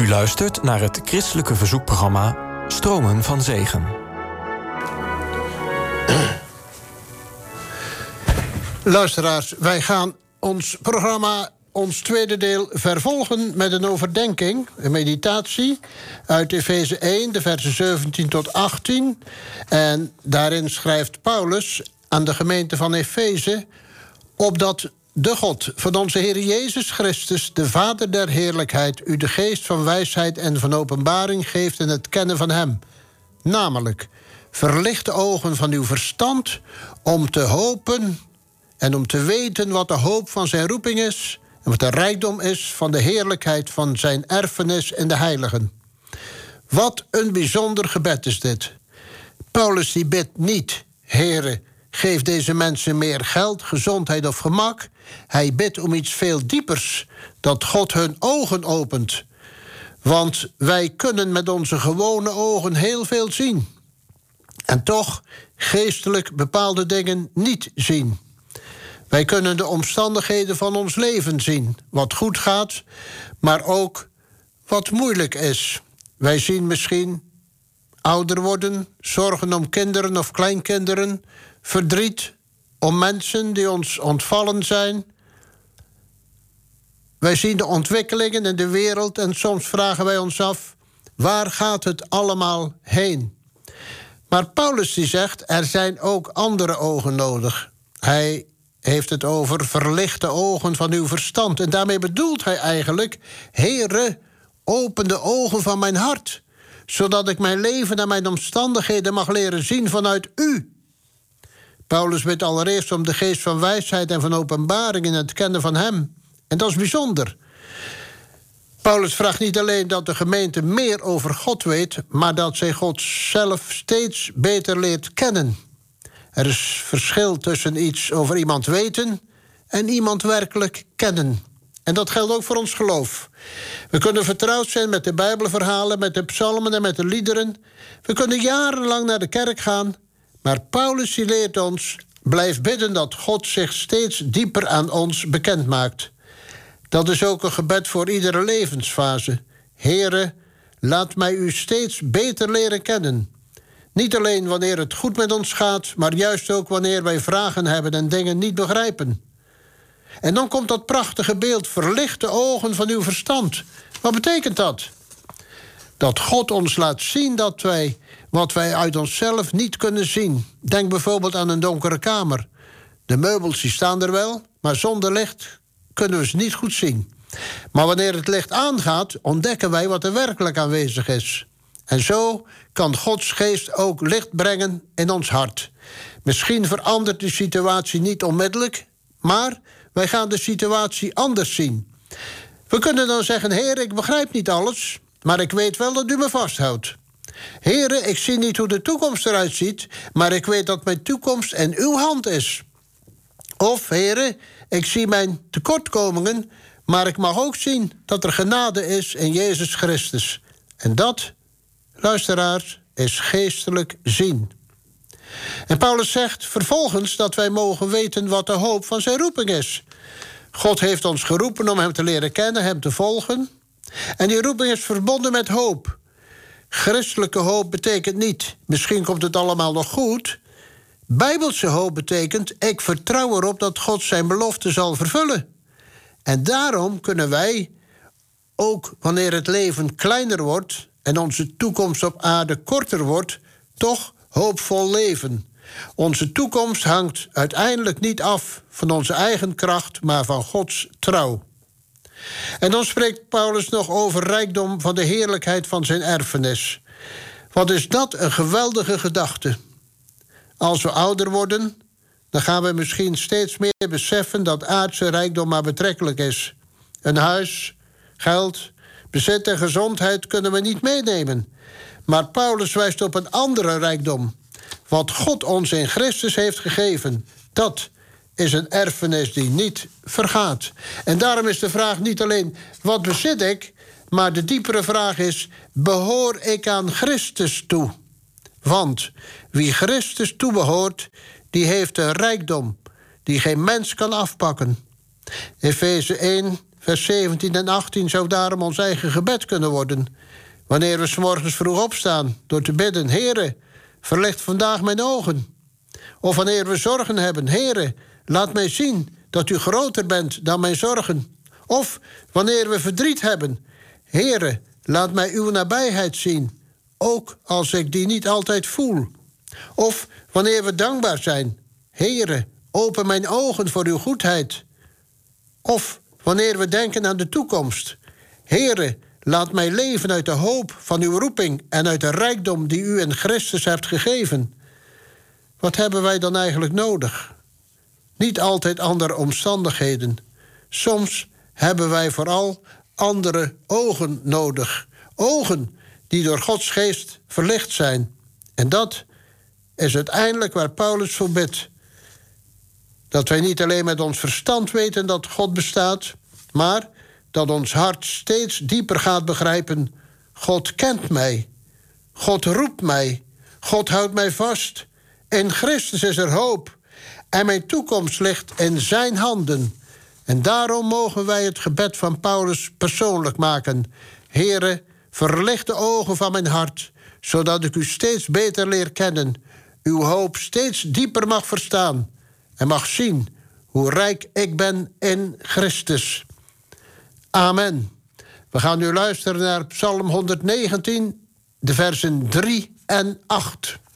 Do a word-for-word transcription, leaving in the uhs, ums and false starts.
U luistert naar het christelijke verzoekprogramma Stromen van Zegen. Luisteraars, wij gaan ons programma, ons tweede deel, vervolgen met een overdenking, een meditatie uit Efeze één, de versen zeventien tot achttien. En daarin schrijft Paulus aan de gemeente van Efeze: opdat de God van onze Heer Jezus Christus, de Vader der heerlijkheid, u de geest van wijsheid en van openbaring geeft in het kennen van hem. Namelijk, verlicht de ogen van uw verstand om te hopen en om te weten wat de hoop van zijn roeping is en wat de rijkdom is van de heerlijkheid van zijn erfenis in de heiligen. Wat een bijzonder gebed is dit. Paulus die bidt niet: Heere, geef deze mensen meer geld, gezondheid of gemak. Hij bidt om iets veel diepers, dat God hun ogen opent. Want wij kunnen met onze gewone ogen heel veel zien. En toch geestelijk bepaalde dingen niet zien. Wij kunnen de omstandigheden van ons leven zien. Wat goed gaat, maar ook wat moeilijk is. Wij zien misschien ouder worden, zorgen om kinderen of kleinkinderen, verdriet om mensen die ons ontvallen zijn. Wij zien de ontwikkelingen in de wereld en soms vragen wij ons af: waar gaat het allemaal heen? Maar Paulus die zegt, er zijn ook andere ogen nodig. Hij heeft het over verlichte ogen van uw verstand. En daarmee bedoelt hij eigenlijk: Heere, open de ogen van mijn hart, zodat ik mijn leven en mijn omstandigheden mag leren zien vanuit u. Paulus bidt allereerst om de geest van wijsheid en van openbaring in het kennen van hem. En dat is bijzonder. Paulus vraagt niet alleen dat de gemeente meer over God weet, maar dat zij God zelf steeds beter leert kennen. Er is verschil tussen iets over iemand weten en iemand werkelijk kennen. En dat geldt ook voor ons geloof. We kunnen vertrouwd zijn met de Bijbelverhalen, met de psalmen en met de liederen. We kunnen jarenlang naar de kerk gaan, maar Paulus die leert ons: blijf bidden dat God zich steeds dieper aan ons bekend maakt. Dat is ook een gebed voor iedere levensfase. Heere, laat mij u steeds beter leren kennen. Niet alleen wanneer het goed met ons gaat, maar juist ook wanneer wij vragen hebben en dingen niet begrijpen. En dan komt dat prachtige beeld: verlicht de ogen van uw verstand. Wat betekent dat? Dat God ons laat zien dat wij wat wij uit onszelf niet kunnen zien. Denk bijvoorbeeld aan een donkere kamer. De meubels die staan er wel, maar zonder licht kunnen we ze niet goed zien. Maar wanneer het licht aangaat, ontdekken wij wat er werkelijk aanwezig is. En zo kan Gods geest ook licht brengen in ons hart. Misschien verandert de situatie niet onmiddellijk, maar wij gaan de situatie anders zien. We kunnen dan zeggen: Heer, ik begrijp niet alles, maar ik weet wel dat u me vasthoudt. Heere, ik zie niet hoe de toekomst eruit ziet, maar ik weet dat mijn toekomst in uw hand is. Of, Heere, ik zie mijn tekortkomingen, maar ik mag ook zien dat er genade is in Jezus Christus. En dat, luisteraars, is geestelijk zien. En Paulus zegt vervolgens dat wij mogen weten wat de hoop van zijn roeping is. God heeft ons geroepen om hem te leren kennen, hem te volgen. En die roeping is verbonden met hoop. Christelijke hoop betekent niet: misschien komt het allemaal nog goed. Bijbelse hoop betekent: ik vertrouw erop dat God zijn belofte zal vervullen. En daarom kunnen wij, ook wanneer het leven kleiner wordt en onze toekomst op aarde korter wordt, toch hoopvol leven. Onze toekomst hangt uiteindelijk niet af van onze eigen kracht, maar van Gods trouw. En dan spreekt Paulus nog over rijkdom van de heerlijkheid van zijn erfenis. Wat is dat een geweldige gedachte. Als we ouder worden, dan gaan we misschien steeds meer beseffen dat aardse rijkdom maar betrekkelijk is. Een huis, geld, bezit en gezondheid kunnen we niet meenemen. Maar Paulus wijst op een andere rijkdom. Wat God ons in Christus heeft gegeven, dat is een erfenis die niet vergaat. En daarom is de vraag niet alleen: wat bezit ik? Maar de diepere vraag is: behoor ik aan Christus toe? Want wie Christus toebehoort, die heeft een rijkdom die geen mens kan afpakken. Efeze één, vers zeventien en achttien zou daarom ons eigen gebed kunnen worden. Wanneer we 's morgens vroeg opstaan door te bidden: Heere, verlicht vandaag mijn ogen. Of wanneer we zorgen hebben: Heere, laat mij zien dat u groter bent dan mijn zorgen. Of wanneer we verdriet hebben: Heere, laat mij uw nabijheid zien, ook als ik die niet altijd voel. Of wanneer we dankbaar zijn: Heere, open mijn ogen voor uw goedheid. Of wanneer we denken aan de toekomst: Heere, laat mij leven uit de hoop van uw roeping en uit de rijkdom die u in Christus hebt gegeven. Wat hebben wij dan eigenlijk nodig? Niet altijd andere omstandigheden. Soms hebben wij vooral andere ogen nodig. Ogen die door Gods geest verlicht zijn. En dat is uiteindelijk waar Paulus voor bidt. Dat wij niet alleen met ons verstand weten dat God bestaat, maar dat ons hart steeds dieper gaat begrijpen: God kent mij. God roept mij. God houdt mij vast. In Christus is er hoop. En mijn toekomst ligt in zijn handen. En daarom mogen wij het gebed van Paulus persoonlijk maken. Heere, verlicht de ogen van mijn hart, zodat ik u steeds beter leer kennen, uw hoop steeds dieper mag verstaan en mag zien hoe rijk ik ben in Christus. Amen. We gaan nu luisteren naar Psalm honderdnegentien, de versen drie en acht.